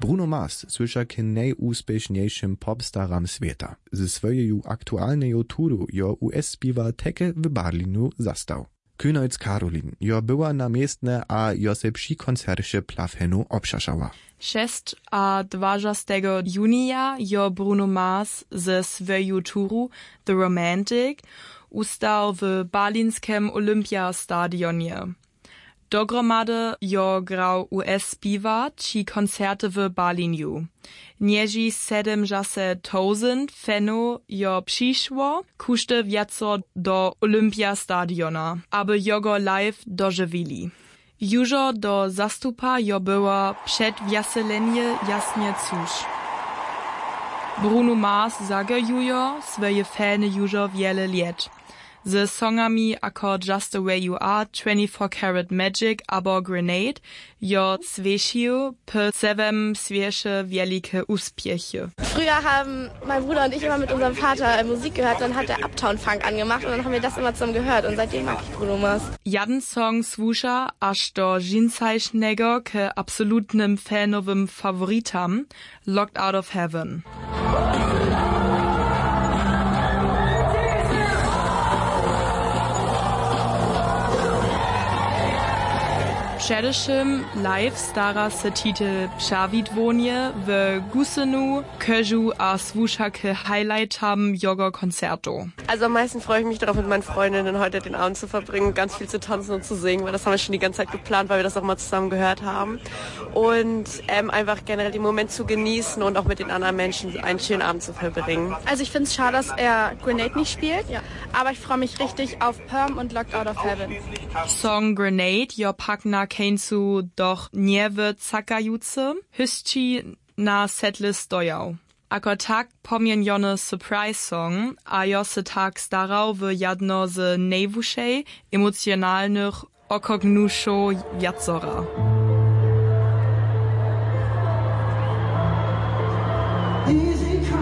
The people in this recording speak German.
Bruno Mars słysza k najúspěšniejszym popstaram świata. Ze swojej aktualnej tury jo US-spiwa teke w Berlinu zastał. Künojc Karolin jo była namiestna a jo se przy koncercie Plawhenu obszaszała. 6 a 20 junia jo Bruno Mars ze swojej tury The Romantic ustał w berlinskim Olympiastadionie. Dogromady jo grał US-spiwa či koncerty w Berlinu. Nieži 70,000 fanów jo przyszło, kuszty wjaco do Olympiastadiona, aby jogo live dożywili. Jużo do zastupa jo była przedwjaselenie jasnie cóż. Bruno Mars zagejujo swoje fany jużo wiele lat. Ze songami ako Just the Way You Are, 24 Karat Magic abo Grenade jo zwiesił per sebem zwiesze wielkie Uspieche. Früher haben mein Bruder und ich immer mit unserem Vater Musik gehört, dann hat er Uptown Funk angemacht und dann haben wir das immer zusammen gehört und seitdem mag ich Bruno Mars. Jeden Song słucha aż do dżinsajsznego k absolutnym fanowym favoritam Locked Out of Heaven. Przedewším live stara se titel Przewidwonie w Gusenu, Köżu a słucha k highlightam jogo koncertu. Also am meisten freue ich mich darauf, mit meinen Freundinnen heute den Abend zu verbringen, ganz viel zu tanzen und zu singen, weil das haben wir schon die ganze Zeit geplant, weil wir das auch mal zusammen gehört haben. Und einfach generell den Moment zu genießen und auch mit den anderen Menschen einen schönen Abend zu verbringen. Also ich finde es schade, dass er Grenade nicht spielt, aber ich freue mich richtig auf Perm und Locked Out of Heaven. Song Grenade jo pakna keńcu doch niewy cakajuce, hysci na setlist dojał. Ako tak pomieniony surprise song, a jo se tak starał w jedno z najwyższej emocjonalnych okognuszo wiatzora.